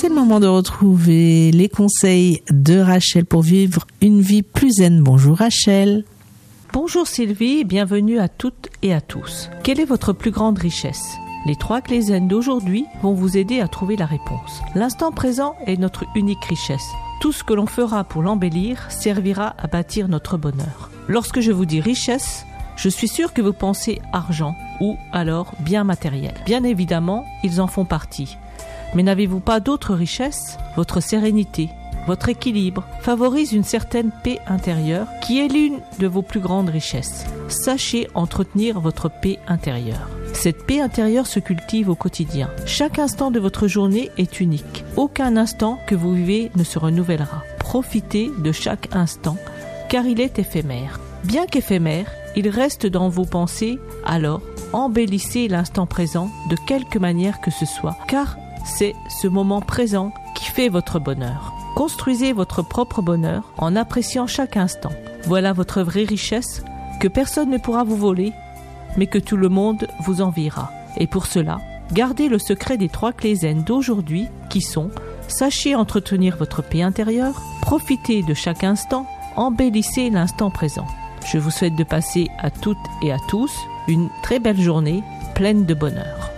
c'est le moment de retrouver les conseils de Rachel pour vivre une vie plus zen. Bonjour Rachel. Bonjour Sylvie et bienvenue à toutes et à tous. Quelle est votre plus grande richesse ? Les 3 clés zen d'aujourd'hui vont vous aider à trouver la réponse. L'instant présent est notre unique richesse. Tout ce que l'on fera pour l'embellir servira à bâtir notre bonheur. Lorsque je vous dis richesse, je suis sûre que vous pensez argent ou alors bien matériel. Bien évidemment, ils en font partie. Mais n'avez-vous pas d'autres richesses ? Votre sérénité, votre équilibre favorise une certaine paix intérieure qui est l'une de vos plus grandes richesses. Sachez entretenir votre paix intérieure. Cette paix intérieure se cultive au quotidien. Chaque instant de votre journée est unique. Aucun instant que vous vivez ne se renouvellera. Profitez de chaque instant car il est éphémère. Bien qu'éphémère, il reste dans vos pensées, alors embellissez l'instant présent de quelque manière que ce soit, car c'est ce moment présent qui fait votre bonheur. Construisez votre propre bonheur en appréciant chaque instant. Voilà votre vraie richesse que personne ne pourra vous voler, mais que tout le monde vous enviera. Et pour cela, gardez le secret des 3 clés zen d'aujourd'hui qui sont: sachez entretenir votre paix intérieure, profitez de chaque instant, embellissez l'instant présent. Je vous souhaite de passer à toutes et à tous une très belle journée pleine de bonheur.